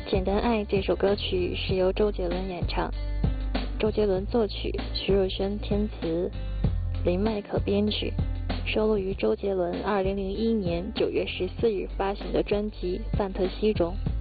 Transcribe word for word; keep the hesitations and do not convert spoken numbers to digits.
简单爱这首歌曲是由周杰伦演唱，周杰伦作曲，徐若瑄填词，林迈可编曲，收录于周杰伦二零零一年九月十四日发行的专辑《范特西》中。